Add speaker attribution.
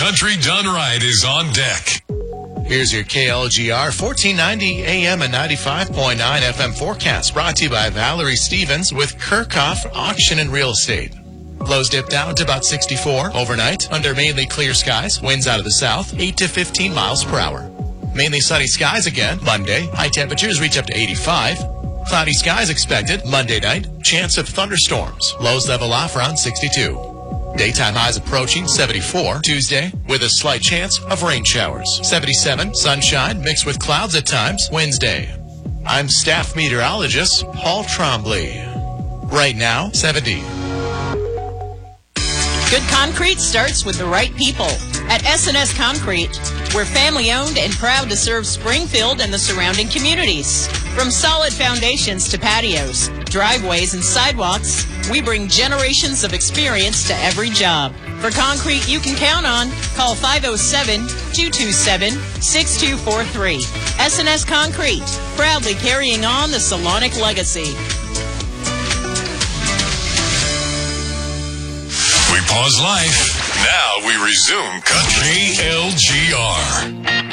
Speaker 1: Country Done Right is on deck.
Speaker 2: Here's your KLGR 1490 AM and 95.9 FM forecast, brought to you by Valerie Stevens with Kirchhoff Auction and Real Estate. Lows dip down to about 64 overnight under mainly clear skies. Winds out of the south, 8 to 15 miles per hour. Mainly sunny skies again Monday. High temperatures reach up to 85. Cloudy skies expected Monday night. Chance of thunderstorms. Lows level off around 62. Daytime highs approaching 74 Tuesday with a slight chance of rain showers. 77 sunshine mixed with clouds at times Wednesday. I'm staff meteorologist Paul Trombley. Right now, 70.
Speaker 3: Good concrete starts with the right people. At S&S Concrete, we're family-owned and proud to serve Springfield and the surrounding communities. From solid foundations to patios, driveways, and sidewalks, we bring generations of experience to every job. For concrete you can count on, call 507-227-6243. S&S Concrete, proudly carrying on the Salonic legacy.
Speaker 1: We pause life. Now we resume Country LGR.